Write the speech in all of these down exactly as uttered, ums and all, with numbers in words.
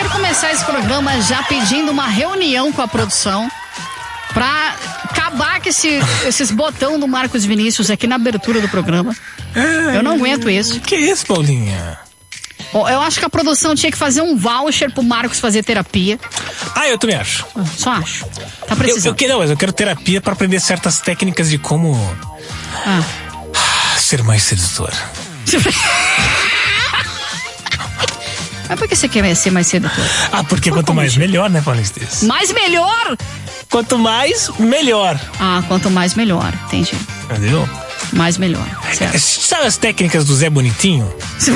quero começar esse programa já pedindo uma reunião com a produção pra acabar com esse, esses botão do Marcos Vinícius aqui na abertura do programa. É, eu não aguento isso. Que isso, Paulinha? Eu acho que a produção tinha que fazer um voucher pro Marcos fazer terapia. Ah, eu também acho. Só acho. Tá precisando. Eu, eu, quero, não, mas eu quero terapia pra aprender certas técnicas de como Ah. ser mais sedutor. Mas por que você quer ser mais sedutor? Ah, porque Por quanto mais motivo? melhor, né, Paulista? Mais melhor? Quanto mais, melhor. Ah, quanto mais melhor. Entendi. Entendeu? Mais melhor. Certo. Sabe as técnicas do Zé Bonitinho?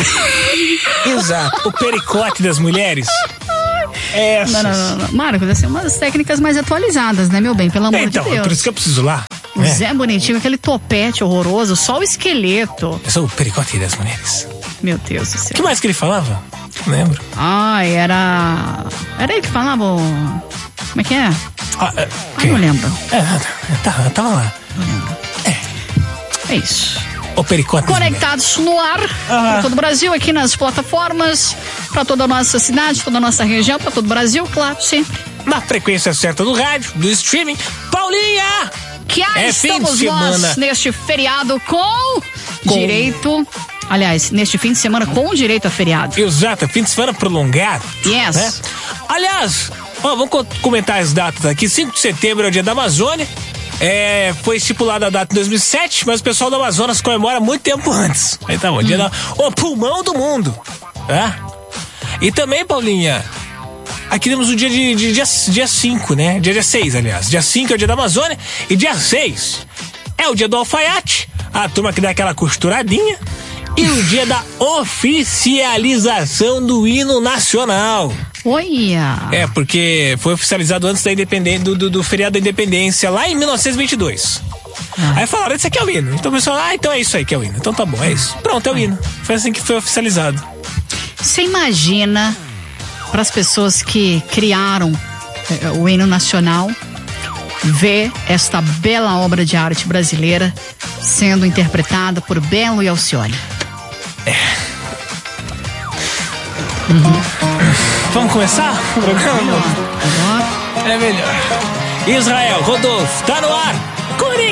Exato. O pericote das mulheres? Essas. Não, não, não, não. Marcos, assim, umas técnicas mais atualizadas, né, meu bem? Pelo amor É, então, de é Deus. por isso que eu preciso lá. O né? Zé Bonitinho, aquele topete horroroso, só o esqueleto. Eu sou o pericote das mulheres. Meu Deus do O céu. que mais que ele falava? Não lembro. Ai, era... Era ele que falava o... Como é que é? Ah, é, Ai, não lembro. É, tá, tava lá. Não lembro. É. É isso. O pericote das mulheres. Conectados no ar, Ah. para todo o Brasil, aqui nas plataformas, para toda a nossa cidade, toda a nossa região, para todo o Brasil, claro, sempre. Na frequência certa do rádio, do streaming. Paulinha! Que É aí fim de estamos semana. nós neste feriado com, Com- direito... Aliás, neste fim de semana com direito a feriado. Exato, fim de semana prolongado. Yes. Né? Aliás, ó, vamos co- comentar as datas aqui. cinco de setembro é o dia da Amazônia. É, foi estipulada a data em dois mil e sete, mas o pessoal do Amazonas comemora muito tempo antes. Aí tá bom, dia da, o pulmão do mundo. Tá? E também, Paulinha, aqui temos o dia de, de dia, dia cinco, né? Dia, dia seis, aliás. Dia cinco é o dia da Amazônia e dia seis é o dia do alfaiate. A turma que dá aquela costuradinha. E o dia da oficialização do hino nacional. Olha. É, porque foi oficializado antes da independência, do, do, do feriado da independência, lá em mil novecentos e vinte e dois. Ah. Aí falaram, esse aqui é o hino. Então o pessoal, ah, então é isso aí que é o hino. Então tá bom, é isso. Pronto, é o hino. Foi assim que foi oficializado. Você imagina, para as pessoas que criaram eh, o hino nacional, ver esta bela obra de arte brasileira sendo interpretada por Belo e Alcione? Vamos começar o programa? Agora. É melhor. Israel, Rodolfo, tá no ar.